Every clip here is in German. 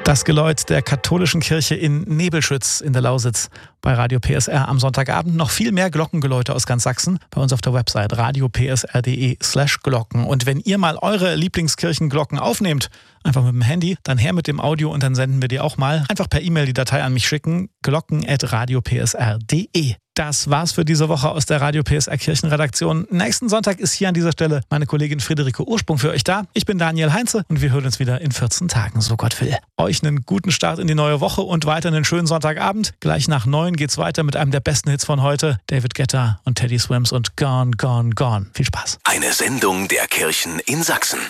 Das Geläut der katholischen Kirche in Nebelschütz in der Lausitz bei Radio PSR am Sonntagabend. Noch viel mehr Glockengeläute aus ganz Sachsen bei uns auf der Website radiopsr.de/Glocken. Und wenn ihr mal eure Lieblingskirchenglocken aufnehmt, einfach mit dem Handy, dann her mit dem Audio und dann senden wir die auch mal. Einfach per E-Mail die Datei an mich schicken, glocken@radiopsr.de. Das war's für diese Woche aus der Radio PSR Kirchenredaktion. Nächsten Sonntag ist hier an dieser Stelle meine Kollegin Friederike Ursprung für euch da. Ich bin Daniel Heinze und wir hören uns wieder in 14 Tagen, so Gott will. Euch einen guten Start in die neue Woche und weiter einen schönen Sonntagabend. Gleich nach 9 geht's weiter mit einem der besten Hits von heute. David Guetta und Teddy Swims und Gone, Gone, Gone. Viel Spaß. Eine Sendung der Kirchen in Sachsen.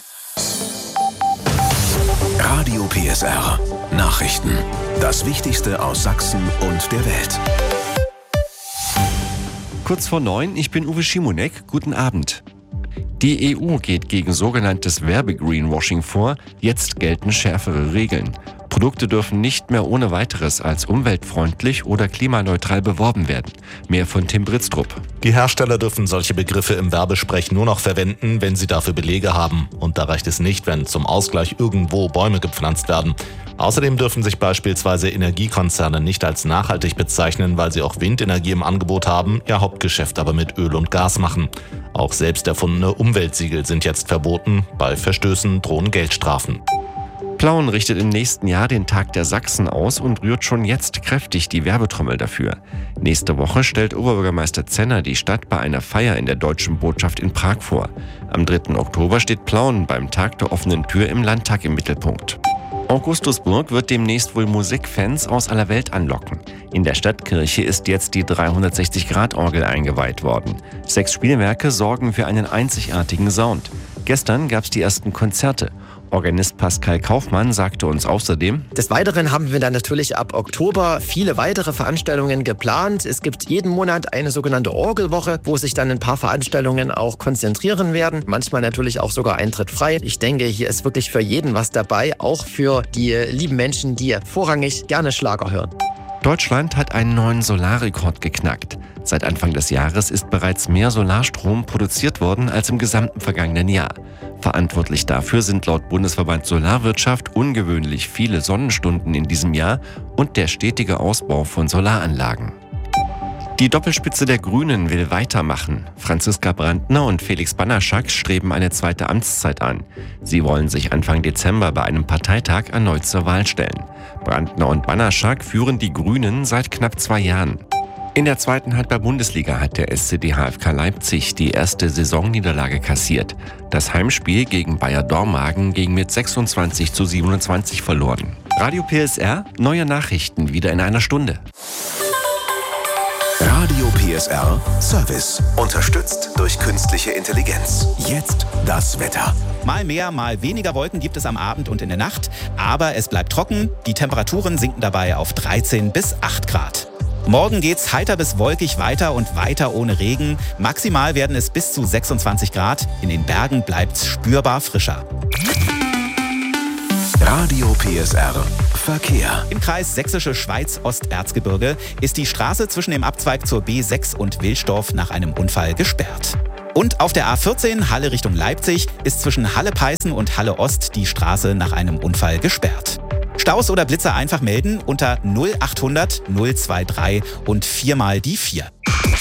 Radio PSR. Nachrichten. Das Wichtigste aus Sachsen und der Welt. Kurz vor 9, ich bin Uwe Schimonek. Guten Abend. Die EU geht gegen sogenanntes Werbegreenwashing vor. Jetzt gelten schärfere Regeln. Produkte dürfen nicht mehr ohne weiteres als umweltfreundlich oder klimaneutral beworben werden. Mehr von Tim Britztrup. Die Hersteller dürfen solche Begriffe im Werbesprech nur noch verwenden, wenn sie dafür Belege haben. Und da reicht es nicht, wenn zum Ausgleich irgendwo Bäume gepflanzt werden. Außerdem dürfen sich beispielsweise Energiekonzerne nicht als nachhaltig bezeichnen, weil sie auch Windenergie im Angebot haben, ihr Hauptgeschäft aber mit Öl und Gas machen. Auch selbst erfundene Umweltsiegel sind jetzt verboten. Bei Verstößen drohen Geldstrafen. Plauen richtet im nächsten Jahr den Tag der Sachsen aus und rührt schon jetzt kräftig die Werbetrommel dafür. Nächste Woche stellt Oberbürgermeister Zenner die Stadt bei einer Feier in der Deutschen Botschaft in Prag vor. Am 3. Oktober steht Plauen beim Tag der offenen Tür im Landtag im Mittelpunkt. Augustusburg wird demnächst wohl Musikfans aus aller Welt anlocken. In der Stadtkirche ist jetzt die 360-Grad-Orgel eingeweiht worden. 6 Spielwerke sorgen für einen einzigartigen Sound. Gestern gab es die ersten Konzerte. Organist Pascal Kaufmann sagte uns außerdem: Des Weiteren haben wir dann natürlich ab Oktober viele weitere Veranstaltungen geplant. Es gibt jeden Monat eine sogenannte Orgelwoche, wo sich dann ein paar Veranstaltungen auch konzentrieren werden. Manchmal natürlich auch sogar Eintritt frei. Ich denke, hier ist wirklich für jeden was dabei, auch für die lieben Menschen, die vorrangig gerne Schlager hören. Deutschland hat einen neuen Solarrekord geknackt. Seit Anfang des Jahres ist bereits mehr Solarstrom produziert worden als im gesamten vergangenen Jahr. Verantwortlich dafür sind laut Bundesverband Solarwirtschaft ungewöhnlich viele Sonnenstunden in diesem Jahr und der stetige Ausbau von Solaranlagen. Die Doppelspitze der Grünen will weitermachen. Franziska Brandner und Felix Banaszak streben eine zweite Amtszeit an. Sie wollen sich Anfang Dezember bei einem Parteitag erneut zur Wahl stellen. Brandner und Banaszak führen die Grünen seit knapp 2 Jahren. In der zweiten Handball-Bundesliga hat der SCD HFK Leipzig die erste Saisonniederlage kassiert. Das Heimspiel gegen Bayer Dormagen ging mit 26:27 verloren. Radio PSR, neue Nachrichten wieder in einer Stunde. Radio PSR Service. Unterstützt durch künstliche Intelligenz. Jetzt das Wetter. Mal mehr, mal weniger Wolken gibt es am Abend und in der Nacht. Aber es bleibt trocken. Die Temperaturen sinken dabei auf 13 bis 8 Grad. Morgen geht's heiter bis wolkig weiter und weiter ohne Regen. Maximal werden es bis zu 26 Grad. In den Bergen bleibt's spürbar frischer. Radio PSR Verkehr. Im Kreis Sächsische Schweiz-Osterzgebirge ist die Straße zwischen dem Abzweig zur B6 und Wilsdorf nach einem Unfall gesperrt. Und auf der A14 Halle Richtung Leipzig ist zwischen Halle-Peißen und Halle-Ost die Straße nach einem Unfall gesperrt. Staus oder Blitzer einfach melden unter 0800 023 und 4 mal die 4.